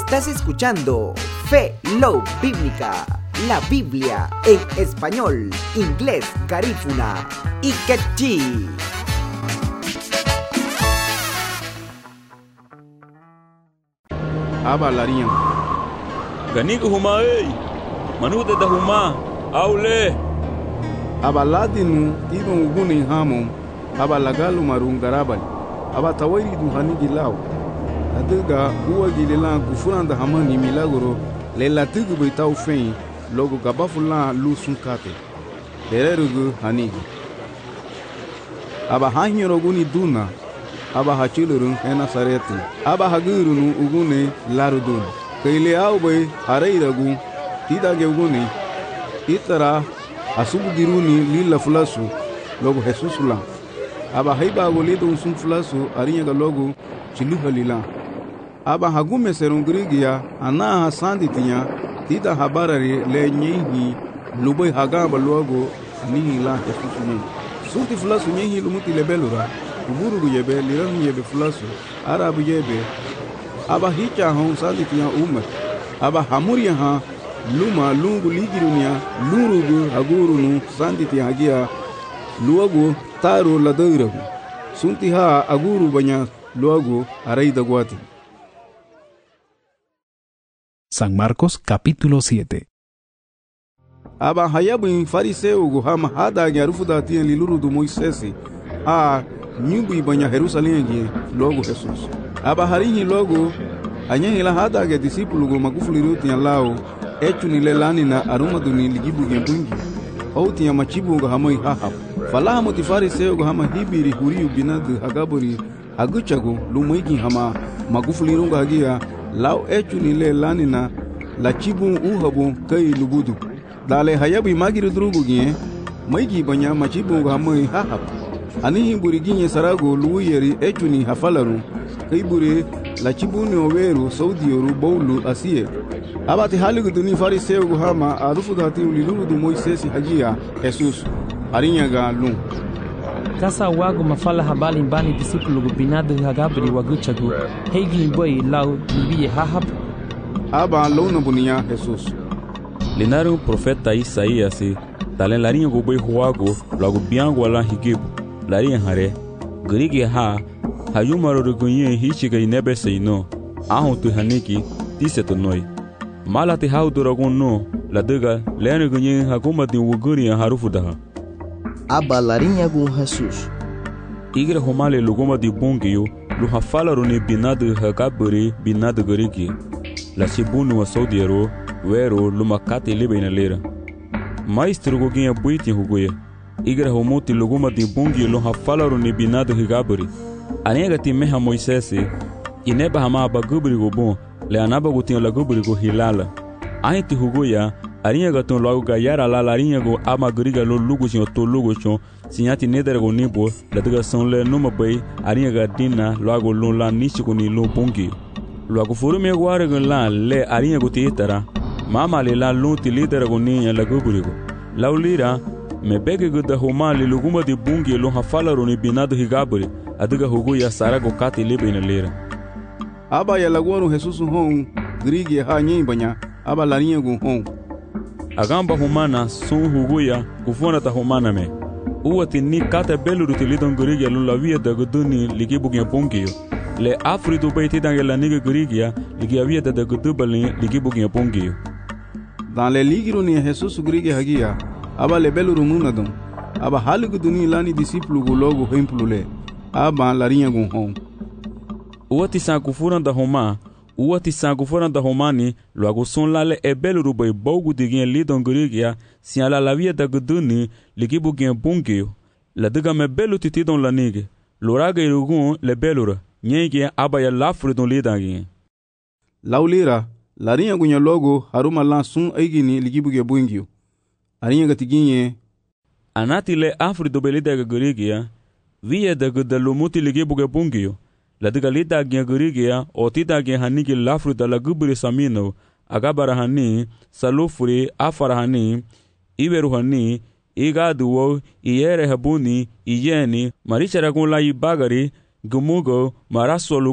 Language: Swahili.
Estás escuchando Fe, Love Bíblica, la Biblia en español, inglés, garífuna y quechí. Aba larinha. Ganigo huma ei. Manuda da huma. Aule. Aba ladinu idon uguni hamon. Aba lagalu marun garabali. Aba tawairi du hanigi law. Adiga uwa gilelan kufuranda hamani milagro. Lela tigu beitau fen. Logo gabafulan lu sunkate. Dererugu hanigi. Aba hanyoro guni duna. Aba hachilurun ena sareti. Aba hagurunu ugune larudun. Kaile aube hareiragu. Tidage ugune. Itara asubugiruni lila fulasu. Logo Jesusula. Aba haiba agolido unsum fulasu arinyaga logo chiluha lila. Aba hagume serungrigia ana hasanditinya. Tida habarari le nyehi lubai hagaba logo anihi la Jesusuni. Surti fulasu nyehi lumuti lebelura. Uburu yebe liran yebe fulasu arabu yebe aba hicha hon salitia umma aba hamuria ha luma lungu ligirunia lurugu agurunu sanditi hagia luagu taro ladairagu sunti ha aguru banya luagu araida guati. San Marcos capítulo 7. Aba hayabu fariseu guhama hada garufuda tien liluru do Moisés a nyumbu banya Jerusalém gie logo Jesus. Aba harinhi logo anyangi la hada ge discípulo go magufuliru tia lao echu ni lelani na aruma duni ligibu gembungi. Ou tia machibu go hamoi haha. Falaha motifari seo go hama hibiri huriu binadu hagaburi aguchago lumoigi hama magufuliru go hagia lao echu ni lelani na la chibu uhabu kai lubudu. Dale hayabi magiru drugu gie maigi banya machibu go hamoi haha. Anihi buriginye sarago luuyeri echuni hafalaru kaibure la chibuni oweru saudioru bowlu asiye abati haligu duni fariseu guhama arufu dati uliluru du Moisés hajia Jesus arinyaga lum kasa wago mafala habali mbani disipulu binadu hagabri waguchagu heigi boy lau biye hahab aba lona bunia Jesus Lenaru profeta Isaías talen larinha go boy huago logo biango ala higibu larinha hare grige ha hayumaro rugunye hichiga inebe seino ahon tu haniki tiseto noi malati haudu ragun no ladaga lene gunye haguma din wuguri harufuda aba larinha gun Jesus igre homale luguma di bungio lu hafala rune binadu hagaburi binadu grige la sibunu wa saudiero wero lumakate libena lera maestro goginha buiti huguye igra homuti luguma di bungi lo hafalaru ni binadu higaburi anega ti meha Moisés ineba hama bagubri go bon le anaba go tin la gubri go hilala ainti huguya arinha gaton logo gayara la larinha go amagriga lo lugo sin to lugo chon sinyati nedere go nibo la daga son le numa bay arinha ga dinna logo lo la nichi ni lo bungi logo forume go arga la le arinha go titara mama le la lo ti lidere go ni la gubri go laulira me bege guda humali luguma di bungi lo hafalaru ni binadu higaburi adiga hugu ya sarago kati libe ina lera aba ya laguaru Jesus hon grigi ha nyimbanya aba larinha gun hon agamba humana sun hugu ya kufona ta humana me uwati ni kata beluru tilidon grigi lo la via da guduni ligibu gen bungi le afridu beiti dangela niga grigi ya ligi via da gudubali ligibu gen bungi dans le ligiro ni Jesus grigi hagia aba lebeluru munadum aba haligu duni lani discípulo go logo hemplule aba larinha gun hon uwati sankufuranda homa uwati sankufuranda homani logo son lale ebeluru boy bogu digin lidon grigia si ala la via da guduni ligibu gen bungio la diga me belu titidon lanige loraga irugun lebelura nyege aba ya lafru don lidangin laulira larinha gunya logo haruma lansun aigini ligibu ge bungio arinha gatiginye anati le afrido belida garigia via da gudalumuti ligibu ge bungio la diga lida ge garigia otida ge hanigi lafruda la gubri samino agabara hani salufuri afara hani iberu hani igaduwo iyere habuni iyeni marichara gun la ibagari gumugo marasolu